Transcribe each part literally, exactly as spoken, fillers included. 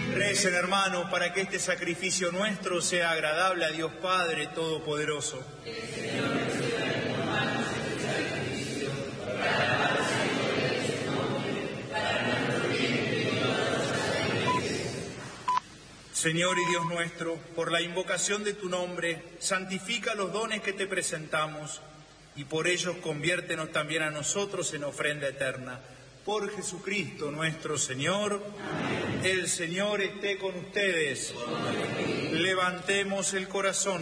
Recen, hermanos, para que este sacrificio nuestro sea agradable a Dios Padre Todopoderoso. Señor y Dios nuestro, por la invocación de tu nombre, santifica los dones que te presentamos y por ellos conviértenos también a nosotros en ofrenda eterna. Por Jesucristo nuestro Señor. Amén. El Señor esté con ustedes. Amén. Levantemos el corazón.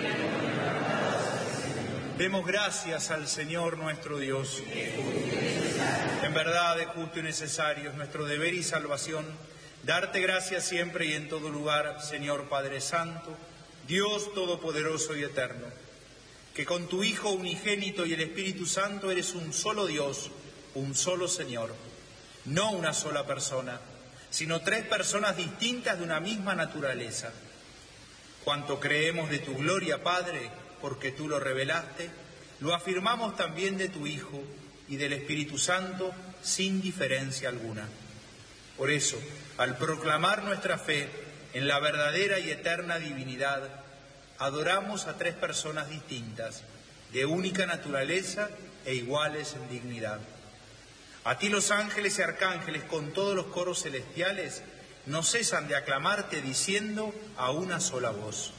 Demos gracias al Señor nuestro Dios. En verdad es justo y necesario, es nuestro deber y salvación, darte gracias siempre y en todo lugar, Señor Padre Santo, Dios Todopoderoso y Eterno, que con tu Hijo unigénito y el Espíritu Santo eres un solo Dios, un solo Señor, no una sola persona, sino tres personas distintas de una misma naturaleza. Cuanto creemos de tu gloria, Padre, porque tú lo revelaste, lo afirmamos también de tu Hijo y del Espíritu Santo sin diferencia alguna. Por eso, al proclamar nuestra fe en la verdadera y eterna divinidad, adoramos a tres personas distintas, de única naturaleza e iguales en dignidad. A ti los ángeles y arcángeles con todos los coros celestiales no cesan de aclamarte diciendo a una sola voz: